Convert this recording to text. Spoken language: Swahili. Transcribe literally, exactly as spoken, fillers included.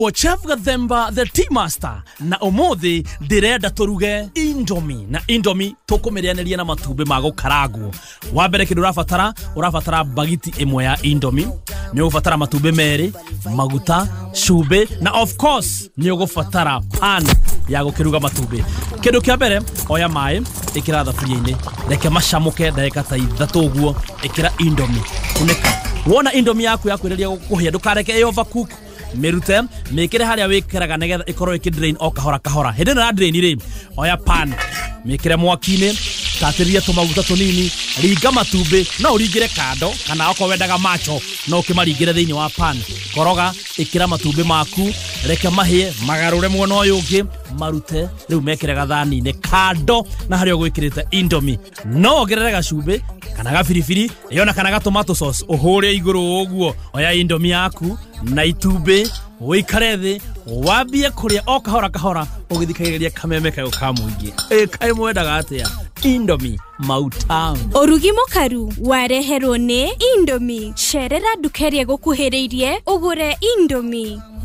O Chef Gathemba the Tea Master na umuthi ndirenda turuge Indomie na Indomie tukumirianeria na matumbi ma gukaragwo. Wa mbere kindu urafatara urafatara bagiti imwe ya Indomie, ni ugufatara matumbi meri, maguta, cumbi na of course ni ugufatara pan ya gukiruga matumbi. Kindu kia mbere oya mai ikira thaburia-ini, reke macamuke ndagika ta ithatu uguo, ikira Indomie kuneka. Wona Indomie yaku yakwireria gukuhia ndukareke yo overcook. Merute mekere haria wikiraga negetha ikorwo ikidrain o kahora kahora. Hinde na drain ri oya pan mekere mwakine tatiria tumaguta tunini, ringa matumbi no uringire kando kana oko wendaga macho no ukimaringire thiini wa pan. Koroga ikira matumbi maku, reke mahie magarure mwono uyu ungi, marute riu mekere gathani-ini kando na haria gwikirite Indomie. No ongerere gacumbi kana gabiribiri yona kana tomato sauce uhure iguru uguo. Oya Indomie yaku na itumbi wikare thi wambie kuria o kahora kahora ugithikagiriria kameme kayo ka muingi. E kai mwendaga atia Indomie mautam. Orugi mukaru wareherwo ni Indomie. Cerera nduka iria gukuhiriirie ugure Indomie.